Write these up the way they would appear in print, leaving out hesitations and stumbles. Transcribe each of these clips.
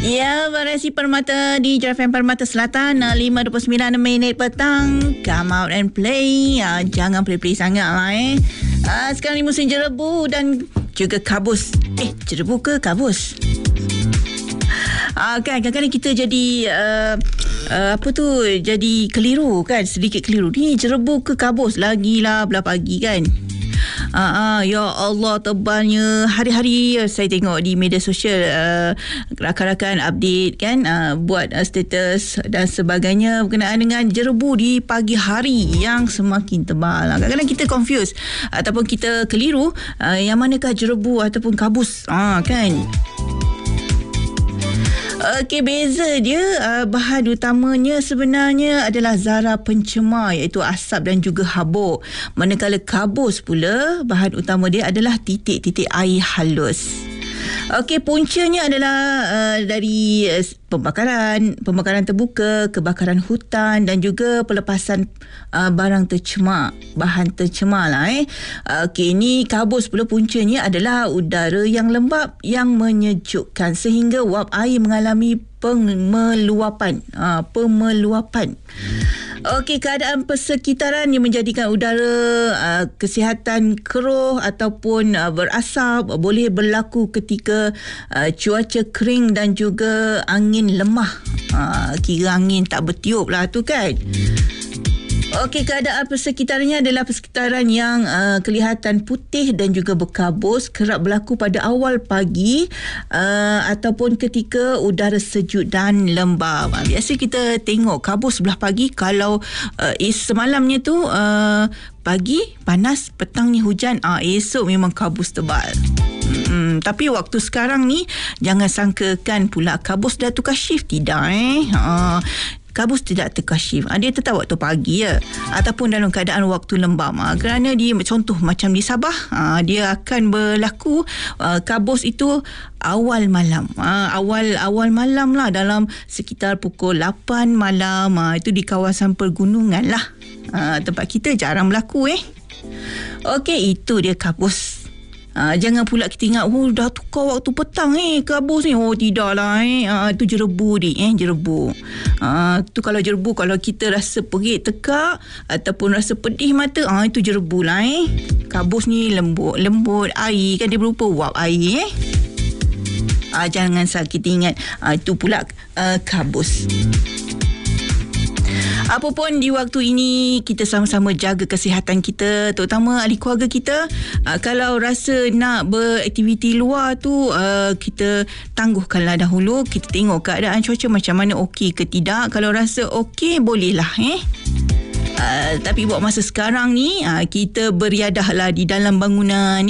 Ya, Variasi Permata di JFM Permata Selatan 5:29 minit petang. Come out and play. Jangan play-play sangat lah sekarang ni musim jerebu dan juga kabus. Jerebu ke kabus? Kan kadang-kadang kita jadi jadi keliru kan, sedikit keliru. Ni jerebu ke kabus lagilah belah pagi kan. Ya Allah, tebalnya. Hari-hari saya tengok di media sosial rakan-rakan update kan, buat status dan sebagainya berkenaan dengan jerebu di pagi hari yang semakin tebal. Kadang-kadang kita confuse ataupun kita keliru yang manakah jerebu ataupun kabus kan. Beza dia, bahan utamanya sebenarnya adalah zara pencemar iaitu asap dan juga habuk. Manakala kabus pula, bahan utama dia adalah titik-titik air halus. Puncanya adalah dari pembakaran terbuka, kebakaran hutan dan juga pelepasan barang tercemar, bahan tercemar lah. Ni kabus pula puncanya adalah udara yang lembap yang menyejukkan sehingga wap air mengalami pemeluapan. Keadaan persekitaran yang menjadikan udara kesihatan keruh ataupun berasap boleh berlaku ketika cuaca kering dan juga angin lemah. Kira angin tak bertiup lah tu kan. Keadaan persekitarannya adalah persekitaran yang kelihatan putih dan juga berkabus, kerap berlaku pada awal pagi ataupun ketika udara sejuk dan lembap. Biasa kita tengok kabus sebelah pagi kalau semalamnya tu pagi panas, petang ni hujan, esok memang kabus tebal. Tapi waktu sekarang ni jangan sangkakan pula kabus dah tukar shift, tidak kabus tidak tukar shift. Dia tetap waktu pagi ataupun dalam keadaan waktu lembap. Kerana dia contoh macam di Sabah, dia akan berlaku kabus itu awal malam. Awal malam lah, dalam sekitar pukul 8 malam. Itu di kawasan pergunungan lah. Tempat kita jarang berlaku itu dia kabus. Jangan pula kita ingat dah tukar waktu petang kabus ni. Tidak lah itu jerebu jerebu. Tu kalau jerebu, kalau kita rasa perit tekak ataupun rasa pedih mata, itu jerebu lah Kabus ni lembut air kan, dia berupa wap air jangan salah kita ingat itu pula kabus. Apapun di waktu ini, kita sama-sama jaga kesihatan kita, terutama ahli keluarga kita. Kalau rasa nak beraktiviti luar tu, kita tangguhkanlah dahulu. Kita tengok keadaan cuaca macam mana, okey ke tidak. Kalau rasa okey, bolehlah tapi buat masa sekarang ni, kita beriadahlah di dalam bangunan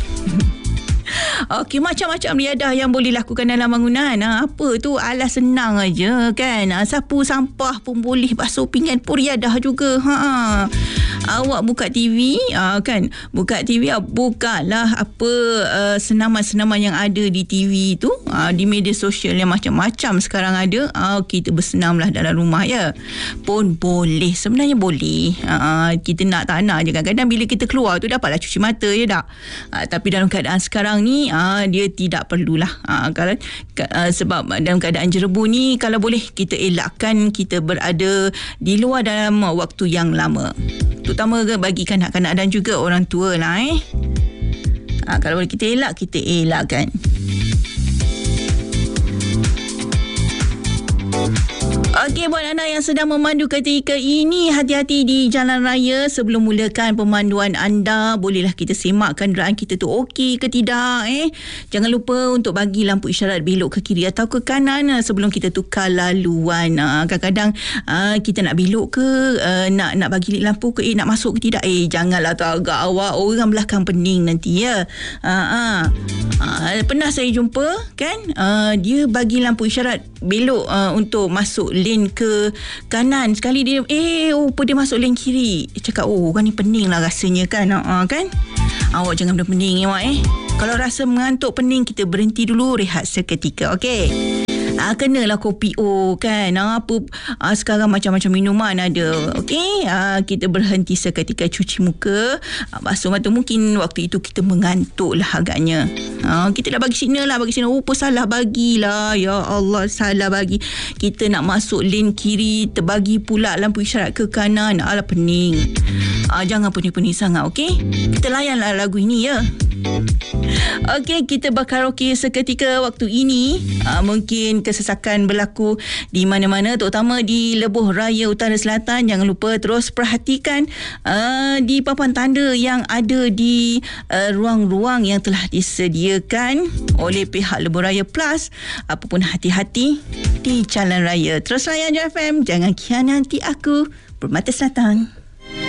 macam-macam riadah yang boleh lakukan dalam bangunan. Apa tu, alas senang aja kan. Sapu sampah pun boleh, basuh pinggan pun riadah juga. Awak buka TV kan, buka TV, bukalah apa senaman-senaman yang ada di TV tu, di media sosial yang macam-macam sekarang ada. Kita bersenamlah dalam rumah pun boleh, sebenarnya boleh. Kita nak tak nak je, kadang-kadang bila kita keluar tu dapatlah cuci mata tak. Tapi dalam keadaan sekarang ni dia tidak perlulah. Sebab dalam keadaan jerebu ni, kalau boleh kita elakkan kita berada di luar dalam waktu yang lama, terutama bagi kanak-kanak dan juga orang tua lah kalau boleh kita elakkan. Buat anda yang sedang memandu ketika ini, hati-hati di jalan raya. Sebelum mulakan pemanduan anda, bolehlah kita semak kenderaan kita tu okey ke tidak. Jangan lupa untuk bagi lampu isyarat belok ke kiri atau ke kanan sebelum kita tukar laluan. Kadang-kadang kita nak belok ke, nak bagi lampu ke, nak masuk ke tidak. Janganlah tu agak awak, orang belakang pening nanti pernah saya jumpa kan, dia bagi lampu isyarat belok untuk masuk lane ke kanan. Sekali dia dia masuk lane kiri. Cakap orang ni pening lah rasanya kan. Kan awak jangan pening awak Kalau rasa mengantuk pening, kita berhenti dulu, rehat seketika. Kenalah kopi O kan. Sekarang macam-macam minuman ada. Okey, kita berhenti seketika cuci muka, basuh mata. Mungkin waktu itu kita mengantuk lah agaknya. Kita dah bagi signal lah, salah bagilah. Ya Allah, salah bagi. Kita nak masuk lane kiri, terbagi pula lampu isyarat ke kanan. Alah, pening. Jangan pening-pening sangat, okey? Kita layanlah lagu ini, ya. Okey, kita berkaraoke seketika waktu ini. Mungkin kesesakan berlaku di mana-mana, terutama di Lebuh Raya Utara Selatan. Jangan lupa terus perhatikan di papan tanda yang ada di ruang-ruang yang telah disediakan oleh pihak Lebuh Raya Plus. Apapun, hati-hati di jalan raya. Terus layan JFM, jangan khianati aku. Permata Selatan.